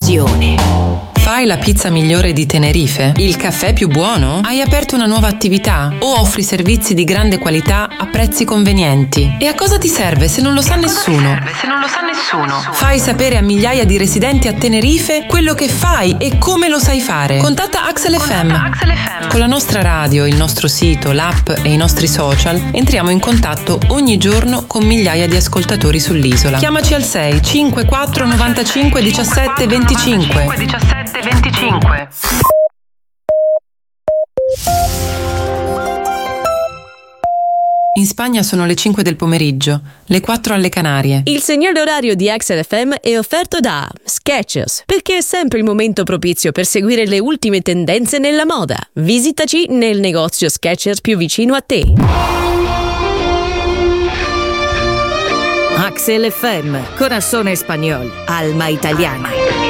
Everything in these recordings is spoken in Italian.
passione. Fai la pizza migliore di Tenerife? Il caffè più buono? Hai aperto una nuova attività? O offri servizi di grande qualità a prezzi convenienti? E a cosa ti serve se non lo sa nessuno? Fai sapere a migliaia di residenti a Tenerife quello che fai e come lo sai fare. Contatta Axel FM. Con la nostra radio, il nostro sito, l'app e i nostri social entriamo in contatto ogni giorno con migliaia di ascoltatori sull'isola. Chiamaci al 6 54 95 17 25. In Spagna sono le 5 del pomeriggio, le 4 alle Canarie. Il segnale orario di Axel FM è offerto da Skechers, perché è sempre il momento propizio per seguire le ultime tendenze nella moda. Visitaci nel negozio Skechers più vicino a te. Axel FM, corazón español, alma italiana.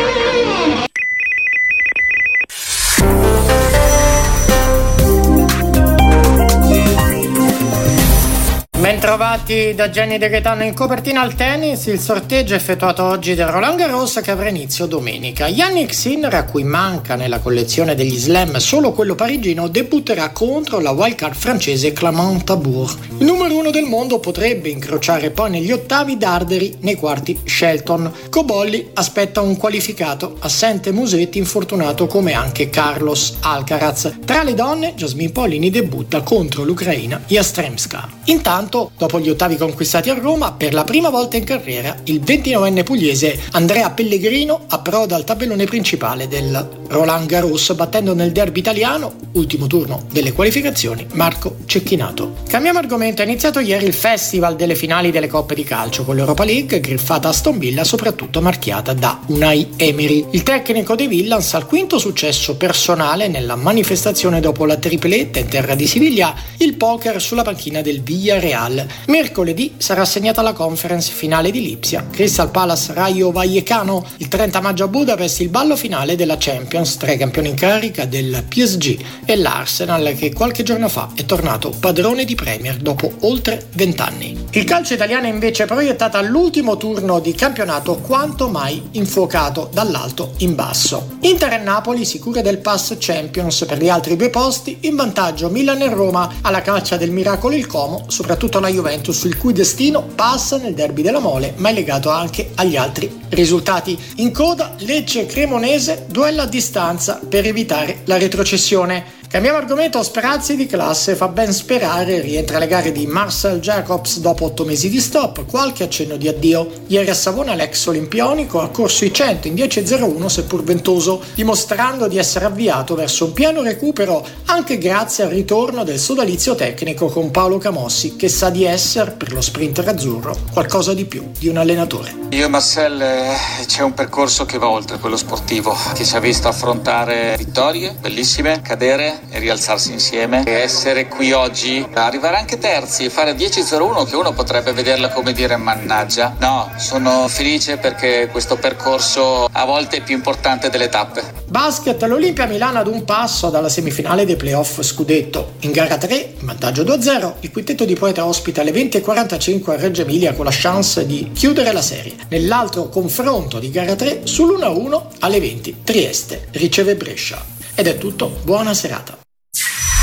Bentrovati da Gianni De Gaetano in copertina al tennis. Il sorteggio effettuato oggi del Roland Garros che avrà inizio domenica. Jannik Sinner, a cui manca nella collezione degli slam solo quello parigino, debutterà contro la wildcard francese Clément Tabour. Il numero 1 del mondo potrebbe incrociare poi negli ottavi Darderi, nei quarti Shelton. Cobolli aspetta un qualificato, assente Musetti, infortunato come anche Carlos Alcaraz. Tra le donne Jasmine Paolini debutta contro l'Ucraina Yastremska. Intanto, dopo gli ottavi conquistati a Roma, per la prima volta in carriera il 29enne pugliese Andrea Pellegrino approda al tabellone principale del Roland Garros, battendo nel derby italiano, ultimo turno delle qualificazioni, Marco Cecchinato. Cambiamo argomento. È iniziato ieri il festival delle finali delle coppe di calcio con l'Europa League, griffata Aston Villa, soprattutto marchiata da Unai Emery. Il tecnico dei Villans al quinto successo personale nella manifestazione dopo la tripletta in terra di Siviglia, il poker sulla panchina del Villarreal. Mercoledì sarà assegnata la conference finale di Lipsia, Crystal Palace Rayo Vallecano. Il 30 maggio a Budapest il ballo finale della Champions tra i campioni in carica del PSG e l'Arsenal, che qualche giorno fa è tornato padrone di Premier dopo oltre 20 anni. Il calcio italiano è invece proiettato all'ultimo turno di campionato, quanto mai infuocato dall'alto in basso. Inter e Napoli sicure del pass Champions per gli altri due posti, in vantaggio Milan e Roma alla caccia del miracolo il Como, soprattutto la Juventus, il cui destino passa nel derby della Mole, ma è legato anche agli altri risultati. In coda Lecce Cremonese, duello a distanza per evitare la retrocessione. Cambiamo argomento. Sperazzi di classe, fa ben sperare, rientra alle gare di Marcel Jacobs dopo 8 mesi di stop, qualche accenno di addio. Ieri a Savona l'ex olimpionico ha corso i 100 in 10.01 seppur ventoso, dimostrando di essere avviato verso un pieno recupero anche grazie al ritorno del sodalizio tecnico con Paolo Camossi, che sa di essere, per lo sprinter azzurro, qualcosa di più di un allenatore. Io e Marcel c'è un percorso che va oltre quello sportivo, che ci ha visto affrontare vittorie bellissime, cadere e rialzarsi insieme, e essere qui oggi, arrivare anche terzi e fare 10.01 che uno potrebbe vederla come dire mannaggia. No, sono felice perché questo percorso a volte è più importante delle tappe. Basket, l'Olimpia Milano ad un passo dalla semifinale dei playoff scudetto. In gara 3, in vantaggio 2-0, il quintetto di Poeta ospita alle 20.45 a Reggio Emilia con la chance di chiudere la serie. Nell'altro confronto di gara 3, sull'1-1 alle 20, Trieste riceve Brescia. Ed è tutto, buona serata.